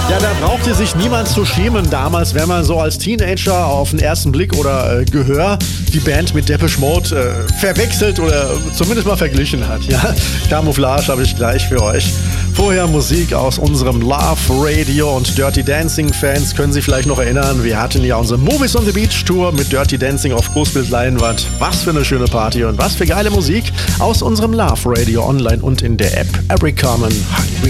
Ja, da brauchte sich niemand zu schämen damals, wenn man so als Teenager auf den ersten Blick oder Gehör die Band mit Depeche Mode verwechselt oder zumindest mal verglichen hat. Ja, Camouflage habe ich gleich für euch. Vorher Musik aus unserem Love Radio und Dirty Dancing Fans können sich vielleicht noch erinnern, wir hatten ja unsere Movies on the Beach Tour mit Dirty Dancing auf Großbildleinwand. Was für eine schöne Party und was für geile Musik aus unserem Love Radio online und in der App. Every Common Hungry